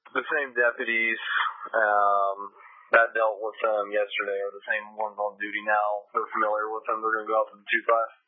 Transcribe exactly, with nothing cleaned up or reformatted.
the same deputies um, that dealt with them yesterday are the same ones on duty now. They're familiar with them. They're going to go out to the two class.